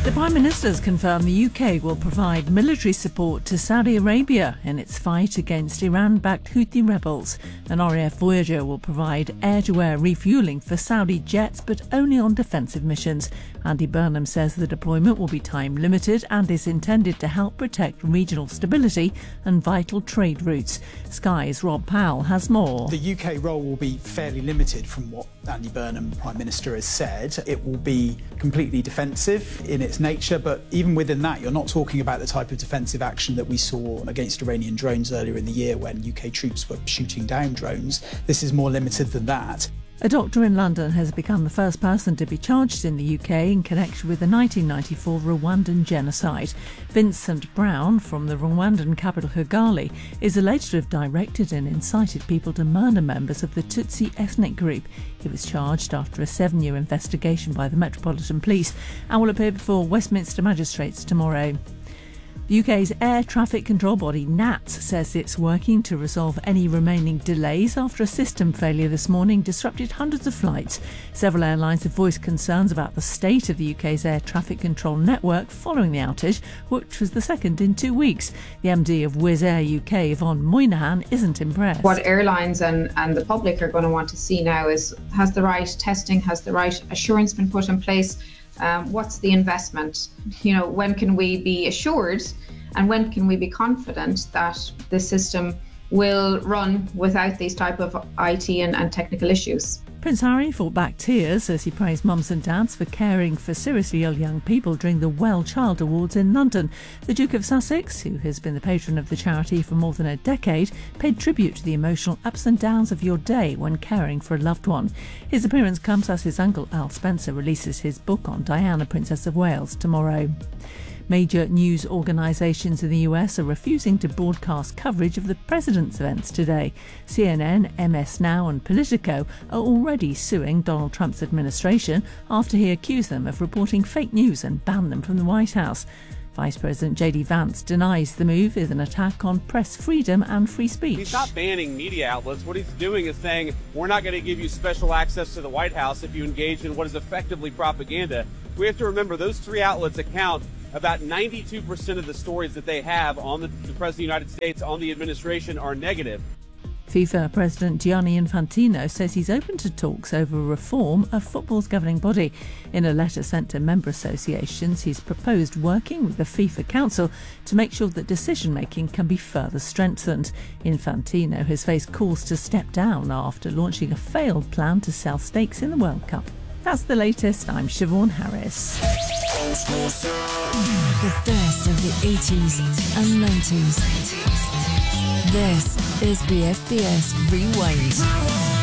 The Prime Minister has confirmed the UK will provide military support to Saudi Arabia in its fight against Iran-backed Houthi rebels. An RAF Voyager will provide air-to-air refuelling for Saudi jets, but only on defensive missions. Andy Burnham says the deployment will be time-limited and is intended to help protect regional stability and vital trade routes. Sky's Rob Powell has more. The UK role will be fairly limited from what Andy Burnham, Prime Minister, has said. It will be completely defensive in its nature, but even within that, you're not talking about the type of defensive action that we saw against Iranian drones earlier in the year when UK troops were shooting down drones. This is more limited than that. A doctor in London has become the first person to be charged in the UK in connection with the 1994 Rwandan genocide. Vincent Brown from the Rwandan capital Kigali is alleged to have directed and incited people to murder members of the Tutsi ethnic group. He was charged after a 7-year investigation by the Metropolitan Police and will appear before Westminster magistrates tomorrow. The UK's air traffic control body, NATS, says it's working to resolve any remaining delays after a system failure this morning disrupted hundreds of flights. Several airlines have voiced concerns about the state of the UK's air traffic control network following the outage, which was the second in 2 weeks. The MD of Wizz Air UK, Yvonne Moynihan, isn't impressed. What airlines and the public are going to want to see now is, has the right testing, has the right assurance been put in place? What's the investment? When can we be assured and when can we be confident that the system will run without these type of IT and technical issues? Prince Harry fought back tears as he praised mums and dads for caring for seriously ill young people during the Well Child Awards in London. The Duke of Sussex, who has been the patron of the charity for more than a decade, paid tribute to the emotional ups and downs of your day when caring for a loved one. His appearance comes as his uncle Al Spencer releases his book on Diana, Princess of Wales, tomorrow. Major news organisations in the US are refusing to broadcast coverage of the president's events today. CNN, MS Now and Politico are already suing Donald Trump's administration after he accused them of reporting fake news and banned them from the White House. Vice President J.D. Vance denies the move is an attack on press freedom and free speech. He's not banning media outlets. What he's doing is saying, we're not going to give you special access to the White House if you engage in what is effectively propaganda. We have to remember those three outlets account about 92% of the stories that they have on the President of the United States, on the administration, are negative. FIFA President Gianni Infantino says he's open to talks over reform of football's governing body. In a letter sent to member associations, he's proposed working with the FIFA Council to make sure that decision-making can be further strengthened. Infantino has faced calls to step down after launching a failed plan to sell stakes in the World Cup. That's the latest. I'm Siobhan Harris. The best of the 80s and 90s. This is BFBS Rewind.